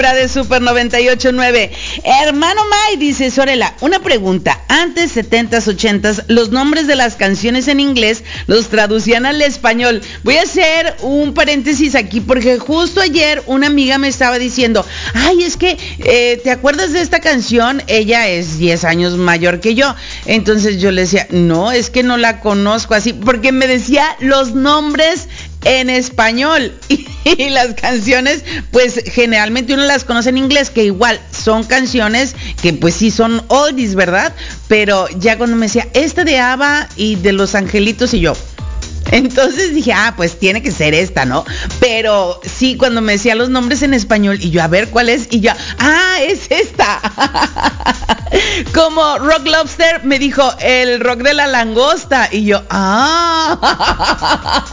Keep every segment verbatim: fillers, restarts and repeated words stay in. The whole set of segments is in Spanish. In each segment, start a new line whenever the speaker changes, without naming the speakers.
De Super noventa y ocho punto nueve. Hermano May dice, Sorela, una pregunta. Antes, setentas, ochentas, los nombres de las canciones en inglés los traducían al español. Voy a hacer un paréntesis aquí porque justo ayer una amiga me estaba diciendo, ay, es que, eh, ¿te acuerdas de esta canción? Ella es diez años mayor que yo. Entonces yo le decía, no, es que no la conozco así, porque me decía los nombres en español y, y las canciones pues generalmente uno las conoce en inglés, que igual son canciones que pues sí son oldies, ¿verdad? Pero ya cuando me decía esta de ABBA y de Los Angelitos y yo, entonces dije, ah, pues tiene que ser esta, ¿no? Pero sí, cuando me decía los nombres en español y yo, a ver, ¿cuál es? Y yo, ah, es esta. Como Rock Lobster me dijo, el rock de la langosta. Y yo, ah.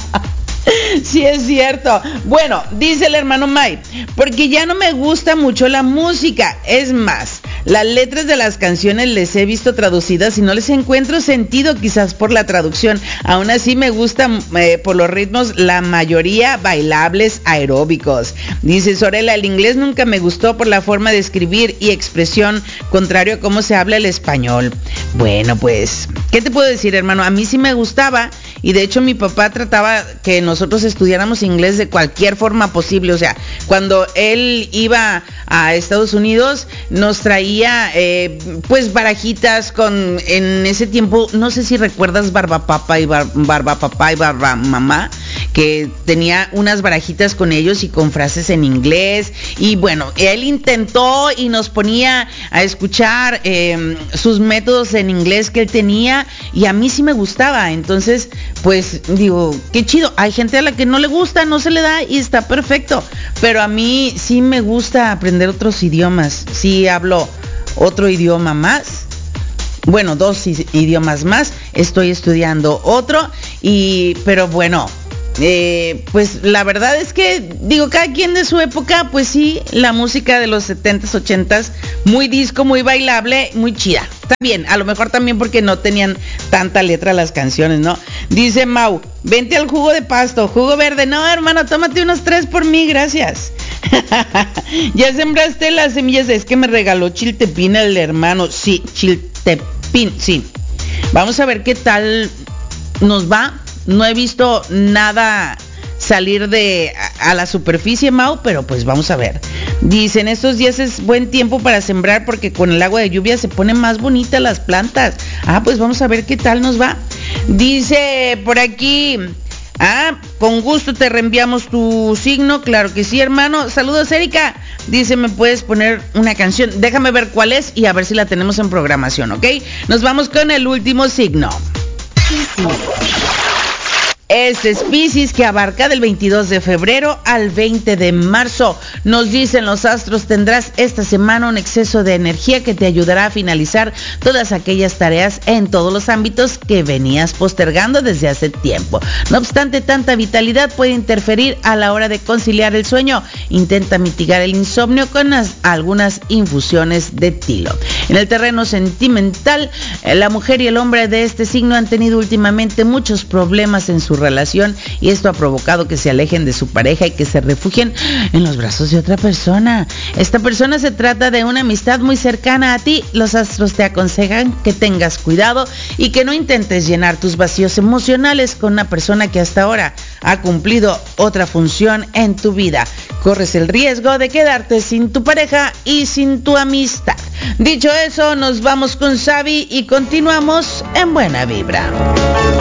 Sí, es cierto. Bueno, dice el hermano May, porque ya no me gusta mucho la música. Es más, las letras de las canciones les he visto traducidas y no les encuentro sentido, quizás por la traducción. Aún así me gustan eh, por los ritmos, la mayoría bailables, aeróbicos. Dice Sorela, el inglés nunca me gustó por la forma de escribir y expresión, contrario a cómo se habla el español. Bueno, pues, ¿qué te puedo decir, hermano? A mí sí me gustaba. Y de hecho mi papá trataba que nosotros estudiáramos inglés de cualquier forma posible. O sea, cuando él iba a Estados Unidos nos traía eh, pues barajitas con, en ese tiempo, no sé si recuerdas Barbapapa y bar, Barbapapá y Barbamamá, que tenía unas barajitas con ellos y con frases en inglés. Y bueno, él intentó y nos ponía a escuchar eh, sus métodos en inglés que él tenía, y a mí sí me gustaba. Entonces pues digo, qué chido. Hay gente a la que no le gusta, no se le da y está perfecto, pero a mí sí me gusta aprender otros idiomas. Sí hablo otro idioma más, bueno, dos idiomas más, estoy estudiando otro, y pero bueno, Eh, pues la verdad es que, digo, cada quien de su época, pues sí, la música de los setentas, ochentas, muy disco, muy bailable, muy chida. Está bien, a lo mejor también porque no tenían tanta letra las canciones, ¿no? Dice Mau, vente al jugo de pasto, jugo verde. No, hermano, tómate unos tres por mí, gracias. Ya sembraste las semillas, es que me regaló chiltepín el hermano. Sí, chiltepín, sí. Vamos a ver qué tal nos va. No he visto nada salir de a, a la superficie, Mau, pero pues vamos a ver. Dicen, estos días es buen tiempo para sembrar porque con el agua de lluvia se ponen más bonitas las plantas. Ah, pues vamos a ver qué tal nos va. Dice por aquí, ah, con gusto te reenviamos tu signo, claro que sí, hermano. Saludos, Erika. Dice, ¿me puedes poner una canción? Déjame ver cuál es y a ver si la tenemos en programación, ¿ok? Nos vamos con el último signo. Este es Piscis, que abarca del veintidós de febrero al veinte de marzo. Nos dicen los astros, tendrás esta semana un exceso de energía que te ayudará a finalizar todas aquellas tareas en todos los ámbitos que venías postergando desde hace tiempo. No obstante, tanta vitalidad puede interferir a la hora de conciliar el sueño. Intenta mitigar el insomnio con las, algunas infusiones de tilo. En el terreno sentimental, la mujer y el hombre de este signo han tenido últimamente muchos problemas en su relación, y esto ha provocado que se alejen de su pareja y que se refugien en los brazos de otra persona. Esta persona se trata de una amistad muy cercana a ti. Los astros te aconsejan que tengas cuidado y que no intentes llenar tus vacíos emocionales con una persona que hasta ahora ha cumplido otra función en tu vida. Corres el riesgo de quedarte sin tu pareja y sin tu amistad. Dicho eso, nos vamos con Xavi y continuamos en Buena Vibra.